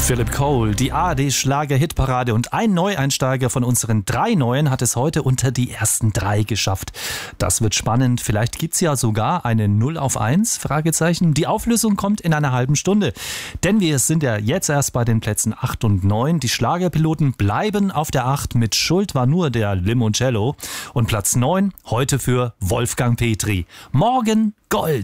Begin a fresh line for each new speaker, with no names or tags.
Philip Cole, die ARD-Schlager-Hitparade, und ein Neueinsteiger von unseren 3 Neuen hat es heute unter die ersten 3 geschafft. Das wird spannend. Vielleicht gibt's ja sogar eine 0 auf 1? Fragezeichen. Die Auflösung kommt in einer halben Stunde. Denn wir sind ja jetzt erst bei den Plätzen 8 und 9. Die Schlagerpiloten bleiben auf der 8 mit Schuld war nur der Limoncello. Und Platz 9 heute für Wolfgang Petri. Morgen Gold.